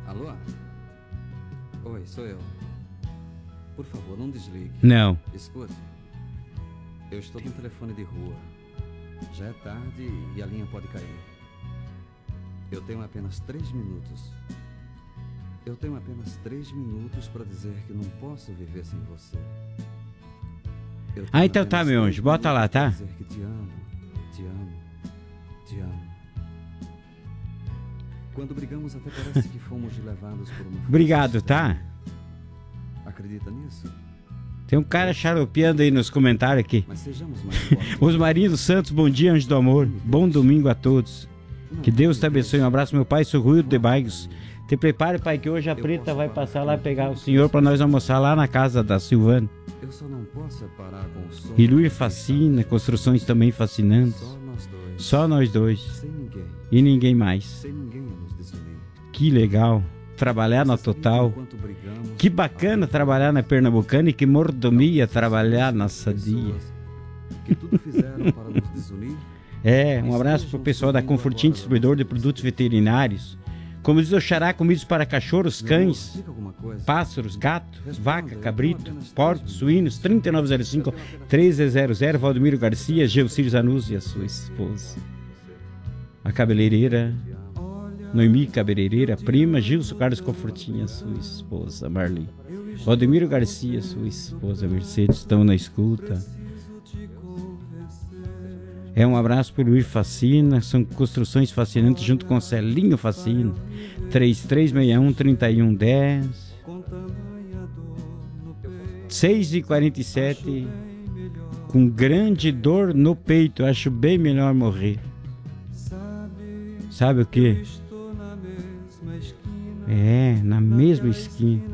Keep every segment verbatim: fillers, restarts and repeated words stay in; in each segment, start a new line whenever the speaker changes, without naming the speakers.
Alô? Oi, sou eu. Por favor, não desligue.
Não.
Escute. Eu estou com telefone de rua. Já é tarde e a linha pode cair. Eu tenho apenas três minutos. Eu tenho apenas três minutos para dizer que não posso viver sem você.
Ah, então tá, meu anjo. Bota lá, tá?
Dizer que te amo, te amo, te amo. Quando brigamos até parece que fomos levados por uma...
Obrigado, tá?
Acredita nisso?
Tem um cara xaropeando aí nos comentários aqui.
Mas sejamos mais fortes.
Osmarinho dos Santos, bom dia, anjo do amor. Bom domingo a todos. Que Deus te abençoe. Um abraço, meu pai, sou Rui de Bairros. Te prepare, pai, que hoje a Preta vai passar lá pegar o senhor para nós almoçar lá na casa da Silvana.
Eu só não posso parar com o som.
E Luiz fascina, construções também fascinantes.
Só nós dois.
Só nós dois.
Sem ninguém.
E ninguém mais.
Sem ninguém a nos desunir.
Que legal. Trabalhar na Total. Que bacana trabalhar na Pernambucana e que mordomia trabalhar na Sadia.
Que tudo fizeram para nos desunir.
É, um abraço pro pessoal da Confortinho, distribuidor de produtos veterinários. Como diz o Xará, comidos para cachorros, cães, pássaros, gatos, vaca, cabrito, porcos, suínos, trinta e nove zero cinco, treze zero zero, Valdemiro Garcia, Geucir Zanuzzi e a sua esposa. A cabeleireira, Noemi Cabeleireira, prima, Gilson Carlos Confortinho, a sua esposa, Marli. Valdemiro Garcia, sua esposa, Mercedes, estão na escuta. É um abraço para o Luiz Fascina, são construções fascinantes junto com o Celinho Fascina. três três seis um, três um um zero. seis e quarenta e sete, com grande dor no peito, acho bem melhor morrer. Sabe o que? É, na mesma esquina.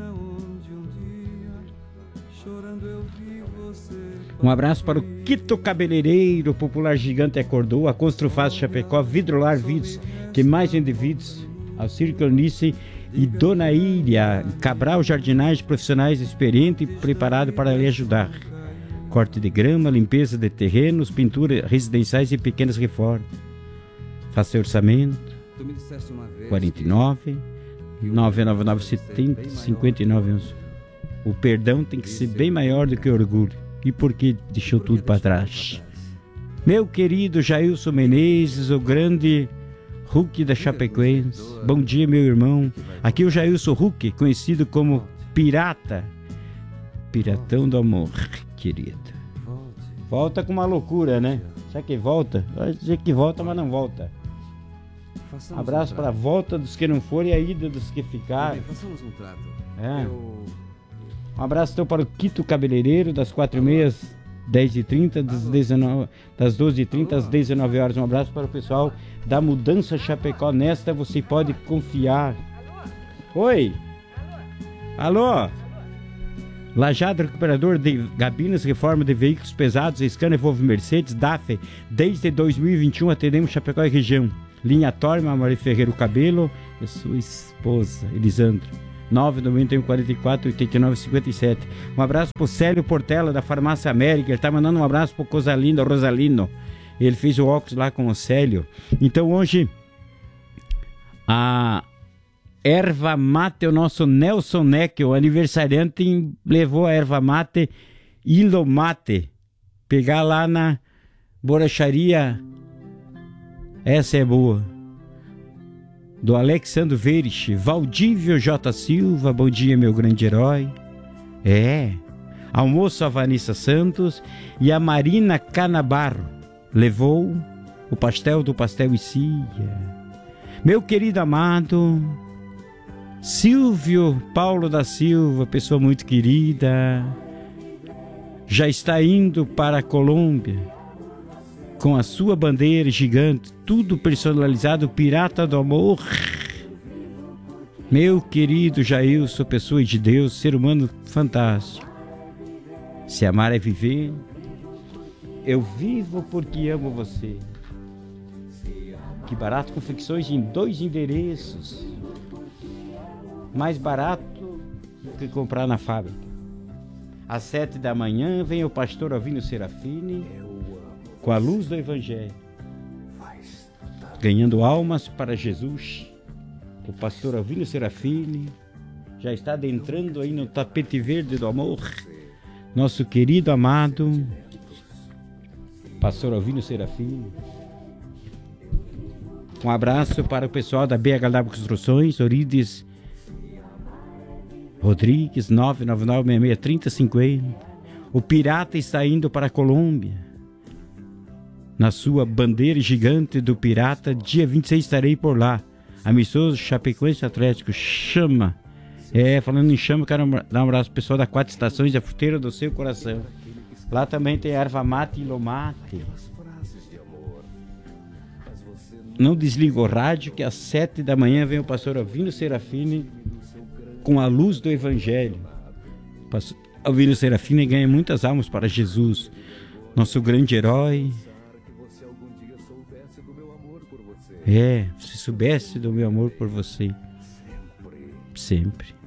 Um abraço para o Quito Cabeleireiro, Popular Gigante Acordou, a Construfaz Chapecó, Vidrolar Vidros, que mais vende vidros, ao Círculo Nice e Dona Ilha, Cabral Jardinagem, profissionais experientes e preparados para lhe ajudar. Corte de grama, limpeza de terrenos, pintura residenciais e pequenas reformas. Faça orçamento, quarenta e nove, nove nove nove, setenta, cinquenta e nove onze. O perdão tem que ser bem maior do que o orgulho. E porque deixou tudo para trás. Meu querido Jailson Menezes, o grande Hulk da Chapecoense. Bom dia, meu irmão. Aqui o Jailson Hulk, conhecido como Pirata. Piratão do amor, querido. Volta com uma loucura, né? Será que volta? Vai dizer que volta, mas não volta. Abraço para a volta dos que não foram e a ida dos que ficaram.
Façamos um trato.
É.
Eu...
Um abraço então para o Quito Cabeleireiro, das quatro e meia às dez e trinta, das, dezenove, das doze e trinta às dezenove horas. Um abraço para o pessoal da Mudança Chapecó. Nesta você pode confiar. Oi! Alô! Lajado Recuperador de Gabinas, reforma de veículos pesados, Scania, Volvo, Mercedes, D A F. Desde dois mil e vinte e um atendemos Chapecó e região. Linha Torma, Maria Ferreira, o Cabelo e sua esposa, Elisandra. nove nove um, quatro quatro, oito nove cinco sete. Um abraço pro Célio Portela da Farmácia América. Ele tá mandando um abraço pro Cosalino, Rosalino. Ele fez o óculos lá com o Célio. Então hoje a erva mate, o nosso Nelson Neck, o aniversariante, levou a erva mate Ilomate. Pegar lá na borracharia. Essa é boa. Do Alexandre Verich, Valdívio J. Silva, bom dia, meu grande herói. É, almoço a Vanessa Santos e a Marina Canabarro. Levou o pastel do Pastel e Cia. Meu querido amado Silvio Paulo da Silva, pessoa muito querida, já está indo para a Colômbia com a sua bandeira gigante, tudo personalizado, Pirata do Amor. Meu querido Jailson, pessoa de Deus, ser humano fantástico. Se amar é viver, eu vivo porque amo você. Que barato, confecções em dois endereços. Mais barato do que comprar na fábrica. Às sete da manhã vem o pastor Alvino Serafini com a luz do Evangelho, ganhando almas para Jesus. o pastor Alvino Serafini já está adentrando aí no tapete verde do amor. Nosso querido amado pastor Alvino Serafini. Um abraço para o pessoal da B H W Construções, Orides Rodrigues, nove nove nove, seis seis, três zero cinco zero. O Pirata está indo para a Colômbia. Na sua bandeira gigante do Pirata, dia vinte e seis estarei por lá. Amistoso Chapecoense Atlético, chama. É, falando em chama, quero dar um abraço pro pessoal da Quatro Estações, da Fruteira do Seu Coração. Lá também tem erva mate e lomate. Não desliga o rádio, que às sete da manhã vem o pastor Alvino Serafini com a luz do Evangelho. O pastor Alvino Serafini ganha muitas almas para Jesus, nosso grande herói. É, se soubesse do meu amor por você, sempre.